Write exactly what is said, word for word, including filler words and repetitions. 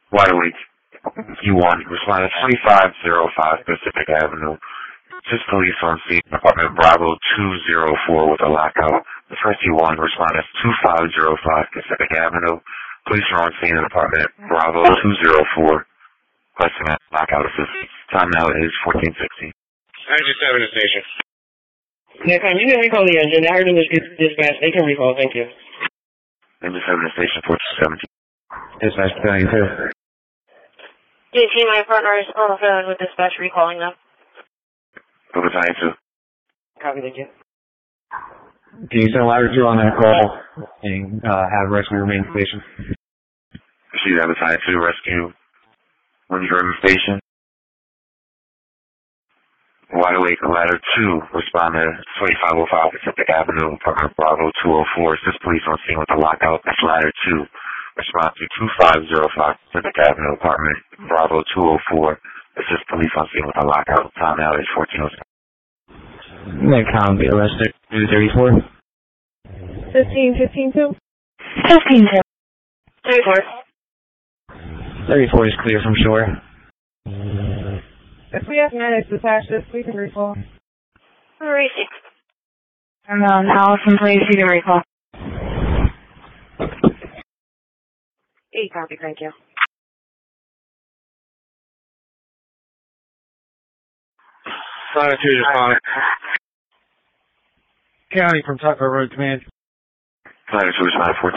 Wide Awake, U one, respond to twenty-five oh five Pacific Avenue. Just police on scene, apartment Bravo two oh four with a lockout. The first U one, respond to twenty-five oh five Pacific Avenue. Police are on scene in apartment Bravo two oh four. Requesting a lockout assistance. Time now is fourteen sixty. ninety-seven to station. Yeah, come. You can recall the engine. I heard it was dispatch. They can recall. Thank you. ninety-seven to station fourteen seventeen. Dispatch battalion two. D T, my partner is on the phone with dispatch recalling them. Go battalion two. Copy, thank you. Can you send ladder two on that call and uh, have rescue remain station? Receive that battalion two rescue. When you're in the station. Wide Awake, ladder two, respond to twenty-five oh five Pacific Avenue, apartment Bravo two oh four. Assist police on scene with a lockout. That's ladder two. Respond to twenty-five oh five Pacific Avenue, apartment Bravo two oh four. Assist police on scene with a lockout. Time now is fourteen oh seven. Midcom be arrested. two thirty-four. Fifteen, fifteen two. Fifteen two. Thirty-four. thirty-four is clear from shore. If we have medics attached this, we can recall. Receive. And um, Allison, please, you can recall. E copy, thank you. Ladder two responding. County from Tucker Road Command. Ladder two, respond to fourteen.